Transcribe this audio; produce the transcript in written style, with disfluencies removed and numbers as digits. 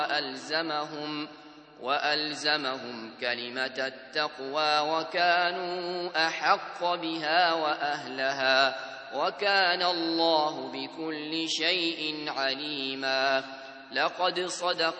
وألزمهم كلمة التقوى وكانوا أحق بها وأهلها، وكان الله بكل شيء عليما. لقد صدق